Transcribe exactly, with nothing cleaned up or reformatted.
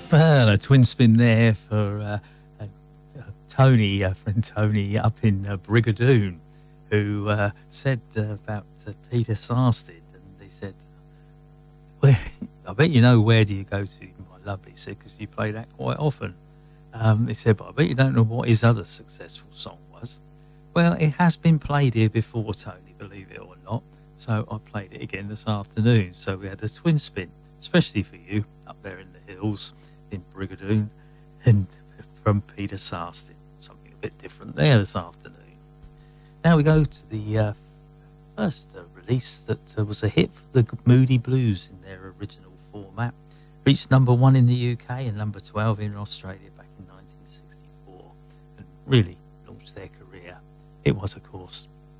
Well, a twin spin there for uh, uh, uh, Tony, uh, friend Tony up in uh, Brigadoon, who uh, said uh, about uh, Peter Sarsted, and they said, "Where? I bet you know where do you go to, my lovely?" He said, "Because you play that quite often." Um, they said, "But I bet you don't know what his other successful song was." Well, it has been played here before, Tony, believe it or not. So I played it again this afternoon. So we had a twin spin, especially for you up there in the hills in Brigadoon, and from Peter Sarsted. Something a bit different there this afternoon. Now we go to the uh, first uh, release that uh, was a hit for the Moody Blues in their original format. Reached number one in the U K and number twelve in Australia back in nineteen sixty-four, and really launched their career. It was, of course,